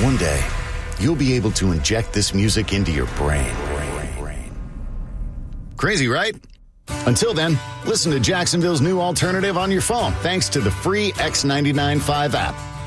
One day, you'll be able to inject this music into your brain. Crazy, right? Until then, listen to Jacksonville's new alternative on your phone thanks to the free X99.5 app.